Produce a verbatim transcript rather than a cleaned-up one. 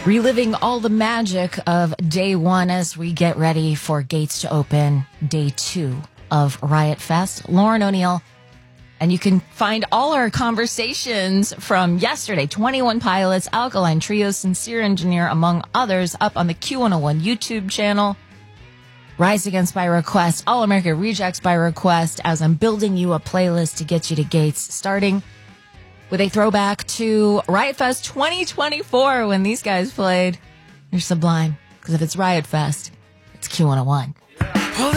Reliving all the magic of day one as we get ready for gates to open, day two of Riot Fest. Lauren O'Neill. And you can find all our conversations from yesterday, twenty-one Pilots, Alkaline Trio, Sincere Engineer, among others, up on the Q one oh one YouTube channel. Rise Against by Request, All America Rejects by Request, as I'm building you a playlist to get you to gates, starting with a throwback to Riot Fest twenty twenty-four when these guys played. You're sublime, because if it's Riot Fest, it's Q one oh one.